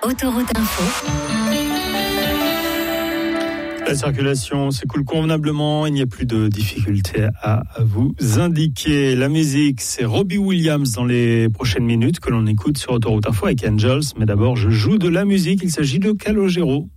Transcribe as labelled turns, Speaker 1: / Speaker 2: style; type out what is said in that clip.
Speaker 1: Autoroute Info.
Speaker 2: La circulation s'écoule convenablement, il n'y a plus de difficultés à vous indiquer. La musique, c'est Robbie Williams dans les prochaines minutes que l'on écoute sur Autoroute Info avec Angels. Mais d'abord, je joue de la musique, il s'agit de Calogero.